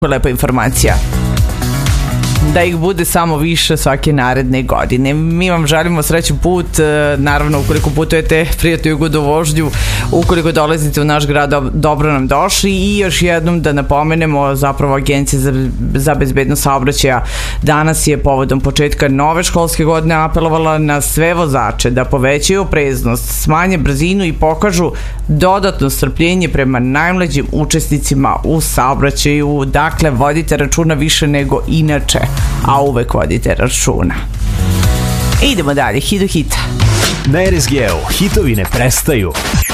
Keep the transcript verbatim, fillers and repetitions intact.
lepa informacija. Da ih bude samo više svake naredne godine. Mi vam želimo srećan put, naravno ukoliko putujete, prijatnu ugodnu vožnju, ukoliko dolazite u naš grad, dobro nam došli. I još jednom da napomenemo, zapravo Agencija za, za bezbednost saobraćaja danas je povodom početka nove školske godine apelovala na sve vozače da povećaju opreznost, smanje brzinu i pokažu dodatno strpljenje prema najmlađim učesnicima u saobraćaju. Dakle, vodite računa više nego inače, a uvek vodite računa. Idemo dalje, hit do hita. Na R S G-u hitovi ne prestaju.